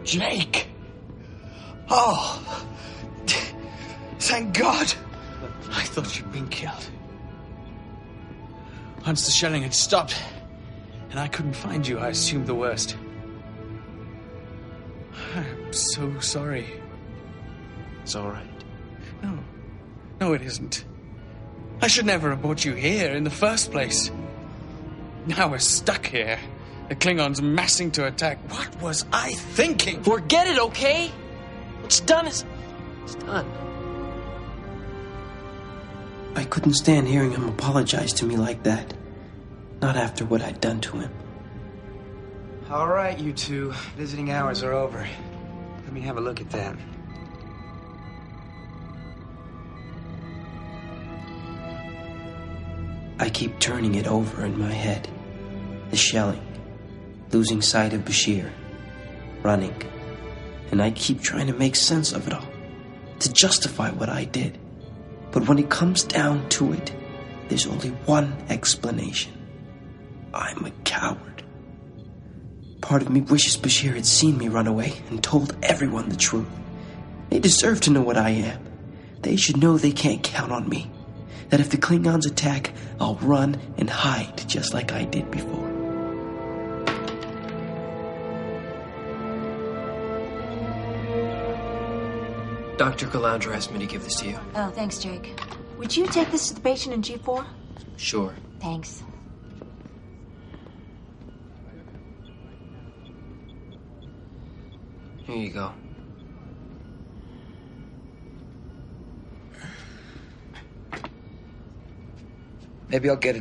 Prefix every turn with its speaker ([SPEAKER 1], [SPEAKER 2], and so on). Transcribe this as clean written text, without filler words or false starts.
[SPEAKER 1] Jake! Oh! Thank God! I thought you'd been killed. Once the shelling had stopped, and I couldn't find you, I assumed the worst. I'm so sorry.
[SPEAKER 2] It's all right.
[SPEAKER 1] No, it isn't. I should never have brought you here in the first place. Now we're stuck here. The Klingons massing to attack. What was I thinking?
[SPEAKER 2] Forget it, okay? What's done is... it's done.
[SPEAKER 3] I couldn't stand hearing him apologize to me like that. Not after what I'd done to him.
[SPEAKER 4] All right, you two. Visiting hours are over. Let me have a look at that.
[SPEAKER 3] I keep turning it over in my head. The shelling. Losing sight of Bashir. Running. And I keep trying to make sense of it all. To justify what I did. But when it comes down to it, there's only one explanation. I'm a coward. Part of me wishes Bashir had seen me run away and told everyone the truth. They deserve to know what I am. They should know they can't count on me. That if the Klingons attack, I'll run and hide just like I did before.
[SPEAKER 2] Dr. Calandra asked me to give this to you.
[SPEAKER 5] Oh, thanks, Jake. Would you take this to the patient in G4?
[SPEAKER 2] Sure.
[SPEAKER 5] Thanks.
[SPEAKER 2] Here you go.
[SPEAKER 4] Maybe I'll get it.